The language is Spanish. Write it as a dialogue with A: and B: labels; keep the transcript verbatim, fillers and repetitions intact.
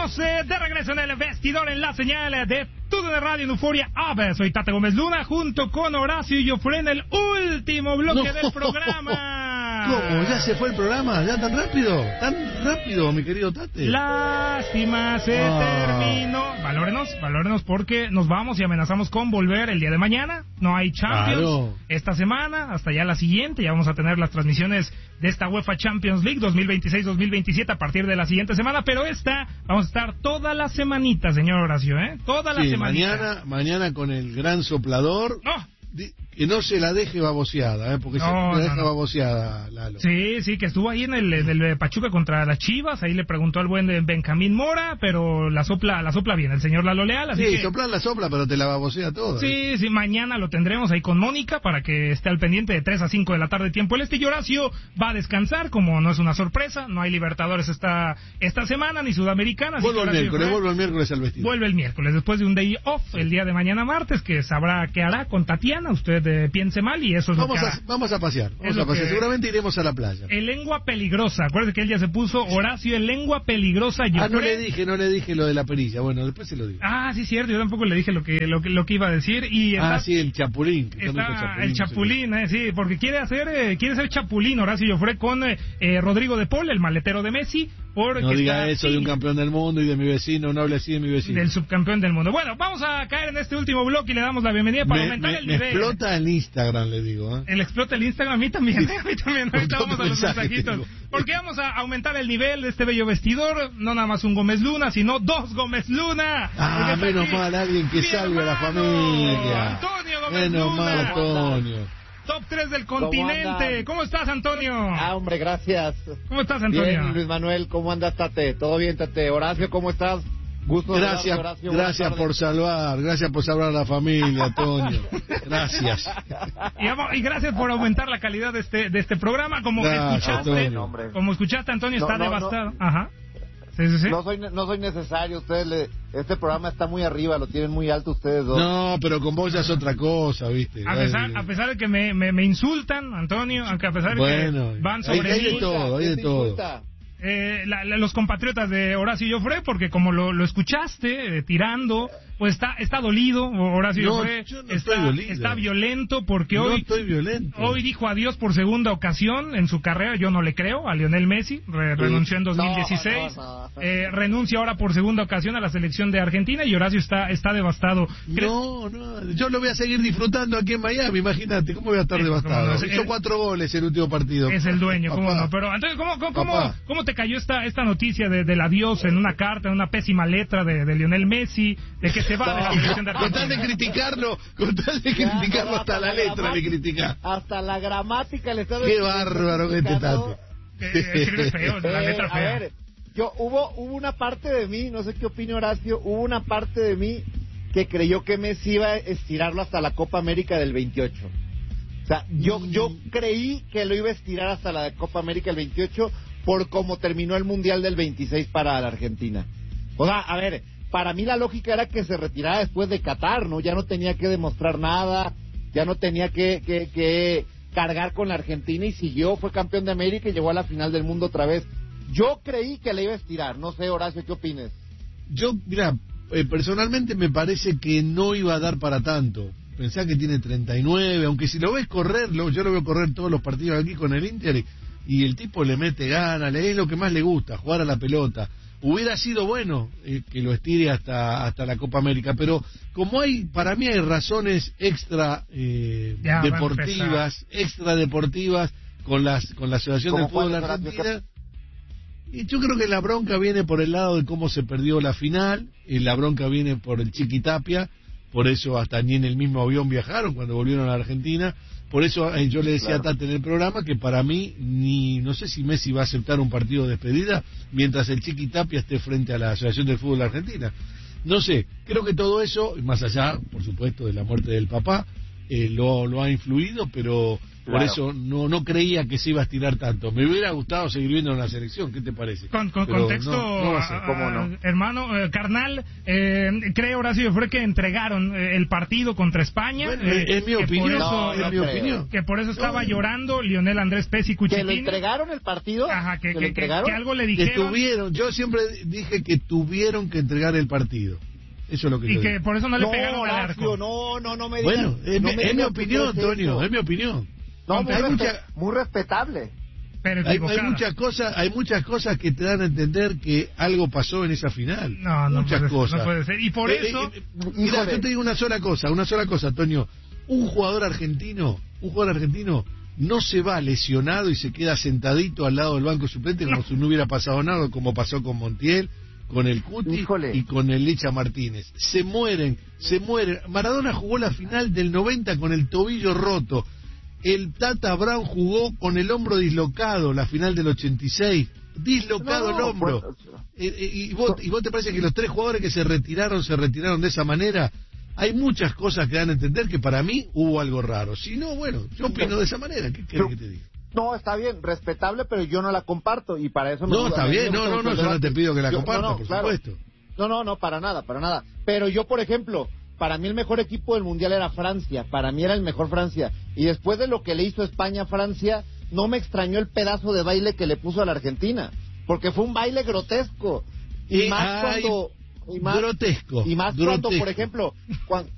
A: Estamos eh, de regreso en el vestidor en la señal de T U D N Radio en Euforia Ave. Soy Tate Gómez Luna junto con Horacio y Joffre en el último bloque no. del programa.
B: ¿Cómo? ¿Ya se fue el programa? ¿Ya tan rápido? ¿Tan rápido, mi querido Tate?
A: Lástima, se ah. terminó. Valórenos, valórenos porque nos vamos y amenazamos con volver el día de mañana. No hay Champions claro. esta semana, hasta ya la siguiente. Ya vamos a tener las transmisiones de esta UEFA Champions League dos mil veintiséis dos mil veintisiete a partir de la siguiente semana, pero esta vamos a estar toda la semanita, señor Horacio, ¿eh? Toda la
B: sí,
A: semanita.
B: Mañana, mañana con el gran soplador.
A: No.
B: Que no se la deje baboseada, ¿eh? Porque no, se la deja no, no. baboseada, Lalo.
A: Sí, sí, que estuvo ahí en el, en el Pachuca contra las Chivas, ahí le preguntó al buen Benjamín Mora, pero la sopla la sopla bien el señor Lalo Leal. Así
B: sí,
A: que...
B: soplar la sopla, pero te la babosea toda.
A: Sí, ¿eh? sí, mañana lo tendremos ahí con Mónica para que esté al pendiente de tres a cinco de la tarde, tiempo el este. Y Horacio va a descansar, como no es una sorpresa, no hay Libertadores esta esta semana, ni Sudamericana.
B: Vuelve el miércoles, fue... vuelve el miércoles al vestido.
A: Vuelve el miércoles, después de un day off, sí. el día de mañana martes, que sabrá qué hará con Tatiana, usted eh, piense mal. Y eso es
B: vamos,
A: lo que
B: a, vamos a pasear, vamos a pasear.
A: Que...
B: seguramente iremos a la playa.
A: El lengua peligrosa, acuérdate que él ya se puso Horacio el lengua peligrosa. Yo
B: ah, no le dije, no le dije lo de la perilla, bueno, después se lo digo.
A: Ah, sí, cierto, yo tampoco le dije lo que lo que, lo que iba a decir. Y
B: ah,
A: está,
B: sí, el chapulín.
A: Está chapulín el chapulín, eh, sí, porque quiere hacer eh, quiere ser chapulín Horacio Joffre con eh, eh, Rodrigo de Paul, el maletero de Messi. Porque
B: no diga
A: está,
B: eso
A: sí,
B: de un campeón del mundo y de mi vecino, no hable así de mi vecino.
A: Del subcampeón del mundo. Bueno, vamos a caer en este último bloque y le damos la bienvenida para
B: me,
A: aumentar
B: me,
A: el nivel.
B: Me explota el Instagram, le digo. ¿eh?
A: El explota el Instagram, a mí también, a mí también. Ahorita vamos a los mensajitos. Porque vamos a aumentar el nivel de este bello vestidor. No nada más un Gómez Luna, sino dos Gómez Luna.
B: Ah, menos aquí, mal, alguien que salve a la familia.
A: Antonio Gómez
B: menos
A: Luna.
B: mal, Antonio.
A: Top tres del continente. ¿Cómo, ¿Cómo estás, Antonio?
C: Ah, hombre, gracias.
A: ¿Cómo estás, Antonio?
C: Bien, Luis Manuel, ¿cómo andas, Tate? ¿Todo bien, Tate? Horacio, ¿cómo estás? Gusto de
B: Gracias,
C: verte, Horacio,
B: gracias por salvar, gracias por salvar a la familia, Antonio. Gracias.
A: Y, vamos, y gracias por aumentar la calidad de este de este programa. Como gracias, escuchaste, Antonio. como escuchaste, Antonio está no, no, devastado. No. Ajá. Sí, sí, sí.
C: No soy no soy necesario, ustedes le, este programa está muy arriba, lo tienen muy alto ustedes dos.
B: No, pero con vos ya es otra cosa, ¿viste?
A: A pesar, a pesar de que me, me, me insultan, Antonio, aunque a pesar de
B: bueno,
A: que van sobre
B: hay,
A: mí.
B: Hay de todo, hay de todo.
A: Eh, la, la, los compatriotas de Horacio y Joffre, porque como lo, lo escuchaste, eh, tirando, pues está está dolido, Horacio
B: no,
A: Joffre,
B: no
A: está, está violento porque
B: no
A: hoy
B: estoy violento.
A: hoy dijo adiós por segunda ocasión en su carrera. Yo no le creo a Lionel Messi, re, sí. renunció en dos mil dieciséis, no, no, no. Eh, renuncia ahora por segunda ocasión a la selección de Argentina y Horacio está está devastado.
B: No, no, yo lo voy a seguir disfrutando aquí en Miami, imagínate, ¿cómo voy a estar es, devastado? No, Hizo cuatro goles el último partido.
A: Es el dueño, ¿cómo no? Pero entonces, ¿cómo, cómo, cómo, cómo te cayó esta esta noticia de, del adiós en una carta, en una pésima letra de, de Lionel Messi, de que se va de la selección de Argentina?
B: Con tal de criticarlo, con tal de criticarlo hasta, hasta la, la letra le critica.
C: Hasta la gramática le está
B: Qué bárbaro que te Tate.
A: Escribe feo, la letra
C: eh,
A: fea.
C: A ver, yo, hubo, hubo una parte de mí, no sé qué opina Horacio, hubo una parte de mí que creyó que Messi iba a estirarlo hasta la Copa América del veintiocho. O sea, yo, yo creí que lo iba a estirar hasta la Copa América del veintiocho por cómo terminó el Mundial del veintiséis para la Argentina. O sea, a ver, para mí la lógica era que se retirara después de Qatar, ¿no? Ya no tenía que demostrar nada, ya no tenía que, que, que cargar con la Argentina y siguió, fue campeón de América y llegó a la final del mundo otra vez. Yo creí que le iba a estirar, no sé, Horacio, ¿qué opinas?
B: Yo, mira, eh, personalmente me parece que no iba a dar para tanto. Pensá que tiene treinta y nueve, aunque si lo ves correr, lo, yo lo veo correr todos los partidos aquí con el Inter y, y el tipo le mete ganas, le es lo que más le gusta, jugar a la pelota. Hubiera sido bueno eh, que lo estire hasta hasta la Copa América, pero como hay, para mí hay razones extra eh, ya, deportivas, extra deportivas con las con la Asociación del Fútbol Argentina. Y yo creo que la bronca viene por el lado de cómo se perdió la final, y la bronca viene por el Chiqui Tapia, por eso hasta ni en el mismo avión viajaron cuando volvieron a la Argentina. Por eso eh, yo le decía claro. a Tate en el programa que para mí, ni no sé si Messi va a aceptar un partido de despedida mientras el Chiqui Tapia esté frente a la Asociación del Fútbol Argentina. No sé, creo que todo eso, más allá, por supuesto, de la muerte del papá, eh, lo, lo ha influido, pero por
C: Claro.
B: eso no no creía que se iba a estirar tanto. Me hubiera gustado seguir viendo en la selección, ¿qué te parece?
A: Con, con
B: Pero
A: contexto,
B: no, no va a ser.
A: a-
C: ¿Cómo no?
A: a- hermano, eh, carnal, eh, cree Horacio fue que entregaron eh, el partido contra España.
B: Bueno,
A: eh,
B: es mi
A: que
B: opinión,
A: por eso,
C: No,
B: es
C: no
B: mi
C: creo.
B: opinión.
A: que por eso estaba
B: No.
A: llorando Lionel Andrés Pesci
C: ¿Que
A: Cuchitini.
C: lo entregaron el partido?
A: Ajá, que,
C: ¿Que
A: que,
C: lo
A: que-
C: entregaron?
A: que algo le
B: Que
A: dijeron
B: tuvieron, yo siempre dije que tuvieron que entregar el partido. Eso es lo que
A: y
B: yo
A: que
B: digo.
A: por eso no le
C: No,
A: pegaron al
C: Horacio,
A: arco.
C: no, no, no me digas.
B: Bueno, es,
C: no
B: mi-
C: me
B: es mi
C: digas que
B: opinión,
C: tú crees
B: Antonio,
C: eso.
B: es mi opinión.
C: No, muy,
B: hay,
C: respe-
B: mucha-
C: muy respetable.
A: Pero
B: hay,
A: equivocada.
B: hay muchas cosas, hay muchas cosas que te dan a entender que algo pasó en esa final.
A: No, no
B: muchas
A: puede ser,
B: cosas.
A: no puede ser. Y por
B: Eh,
A: eso...
B: eh, eh, mira,
C: Híjole.
B: yo te digo una sola cosa, una sola cosa, Antonio. Un jugador argentino, un jugador argentino no se va lesionado y se queda sentadito al lado del banco suplente como si no hubiera pasado nada, como pasó con Montiel, con el Cuti
C: Híjole.
B: y con el Licha Martínez. Se mueren, se mueren. Maradona jugó la final del noventa con el tobillo roto. El Tata Brown jugó con el hombro dislocado la final del ochenta y seis. Dislocado
C: No,
B: el hombro.
C: pues,
B: Eh, eh, y, vos, ¿Y vos te parece que los tres jugadores que se retiraron, se retiraron de esa manera? Hay muchas cosas que dan a entender que para mí hubo algo raro. Si no, bueno, yo opino de esa manera. ¿Qué querés que te diga?
C: No, está bien, respetable, pero yo no la comparto y para eso me
B: No,
C: gusta-
B: está
C: a mí
B: bien,
C: me
B: no,
C: gusta
B: no,
C: mucho
B: no,
C: el
B: yo no
C: debate.
B: te pido que la
C: Yo-
B: compartas,
C: no, no,
B: por
C: claro.
B: supuesto.
C: No, no, no, para nada, para nada. Pero yo, por ejemplo, para mí el mejor equipo del Mundial era Francia, para mí era el mejor Francia. Y después de lo que le hizo España a Francia, no me extrañó el pedazo de baile que le puso a la Argentina, porque fue un baile grotesco. Y
B: Eh,
C: más
B: ay,
C: cuando... Y más,
B: grotesco,
C: Y más cuando,
B: grotesco.
C: por ejemplo, cuan-